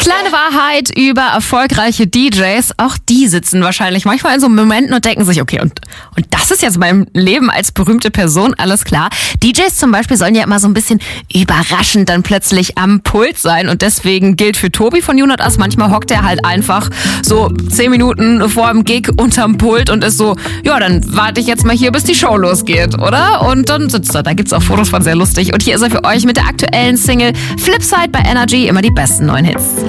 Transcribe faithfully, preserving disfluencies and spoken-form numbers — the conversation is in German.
Kleine Wahrheit über erfolgreiche D Js. Auch die sitzen wahrscheinlich manchmal in so Momenten und denken sich, okay, und, und das ist jetzt mein Leben als berühmte Person, alles klar. D Js zum Beispiel sollen ja immer so ein bisschen überraschend dann plötzlich am Pult sein und deswegen gilt für Tobi von Junot Ass, manchmal hockt er halt einfach so zehn Minuten vor dem Gig unterm Pult und ist so, ja, dann warte ich jetzt mal hier, bis die Show losgeht, oder? Und dann sitzt er, da gibt's auch Fotos von, sehr lustig. Und hier ist er für euch mit der aktuellen Single Flipside bei Energy, immer die besten neuen Hits.